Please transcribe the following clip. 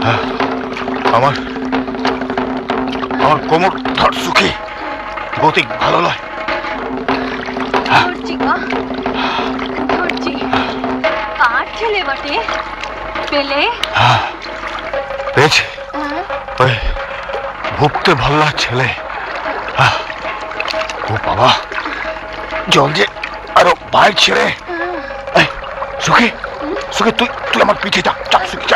আমার আমার কোমর ধর সুখী, গতি ভালো নয়। ধরছি গা, ধরছি। কার ছেলে বটে? পেলে? পেয়েছি, ওই ভুক্তে ভাল্লার ছেলে। ও বাবা, জল যে আরো বাইর ছেড়ে। সুখী, সুখী, তুই তুই আমার পিঠে চাপ চাপ সুখী।